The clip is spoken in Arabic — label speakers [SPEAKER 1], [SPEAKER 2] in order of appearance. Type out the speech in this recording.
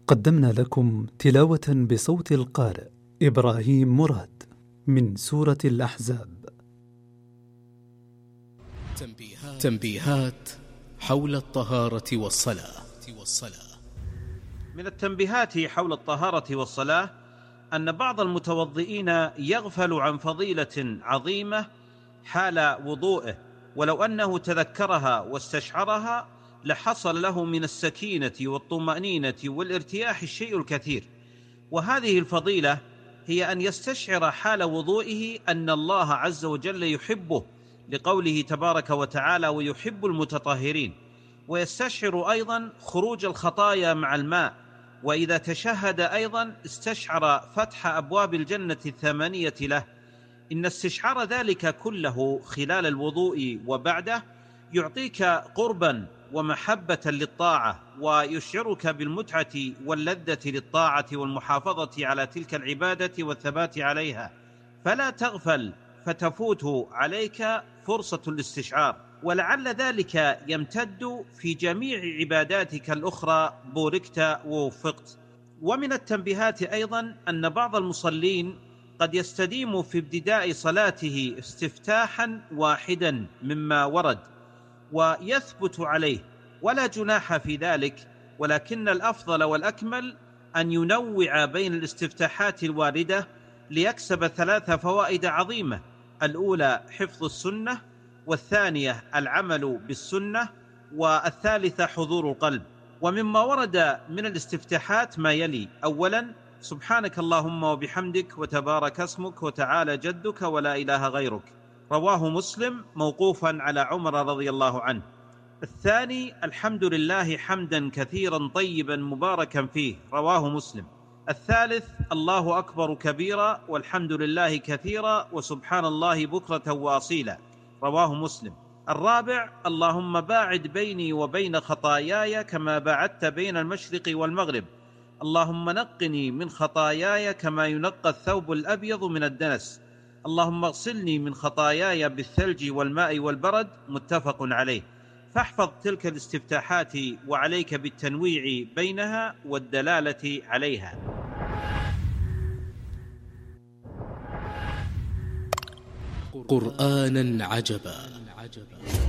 [SPEAKER 1] قدمنا لكم تلاوة بصوت القارئ إبراهيم مراد من سورة الأحزاب.
[SPEAKER 2] تنبيهات حول الطهارة والصلاة.
[SPEAKER 3] من التنبيهات حول الطهارة والصلاة أن بعض المتوضئين يغفل عن فضيلة عظيمة حال وضوئه، ولو أنه تذكرها واستشعرها لحصل له من السكينة والطمأنينة والارتياح الشيء الكثير. وهذه الفضيلة هي أن يستشعر حال وضوئه أن الله عز وجل يحبه، لقوله تبارك وتعالى: ويحب المتطهرين. ويستشعر أيضا خروج الخطايا مع الماء، وإذا تشهد أيضا استشعر فتح أبواب الجنة 8 له. إن استشعار ذلك كله خلال الوضوء وبعده يعطيك قربا ومحبة للطاعة، ويشعرك بالمتعة واللذة للطاعة والمحافظة على تلك العبادة والثبات عليها، فلا تغفل فتفوت عليك فرصة الاستشعار، ولعل ذلك يمتد في جميع عباداتك الأخرى بوركت ووفقت. ومن التنبيهات أيضا أن بعض المصلين قد يستديم في ابتداء صلاته استفتاحا واحدا مما ورد ويثبت عليه، ولا جناح في ذلك، ولكن الأفضل والأكمل أن ينوع بين الاستفتاحات الواردة ليكسب 3 فوائد عظيمة: الأولى حفظ السنة، والثانية العمل بالسنة، والثالثة حضور القلب. ومما ورد من الاستفتاحات ما يلي: أولا سبحانك اللهم وبحمدك وتبارك اسمك وتعالى جدك ولا إله غيرك، رواه مسلم موقوفا على عمر رضي الله عنه. الثاني الحمد لله حمدا كثيرا طيبا مباركا فيه، رواه مسلم. الثالث الله أكبر كبيرا والحمد لله كثيرا وسبحان الله بكرة وأصيلا، رواه مسلم. الرابع اللهم باعد بيني وبين خطاياي كما باعدت بين المشرق والمغرب، اللهم نقني من خطاياي كما ينقى الثوب الأبيض من الدنس، اللهم اغسلني من خطاياي بالثلج والماء والبرد، متفق عليه. فاحفظ تلك الاستفتاحات وعليك بالتنويع بينها والدلالة عليها.
[SPEAKER 2] قرآنا عجبا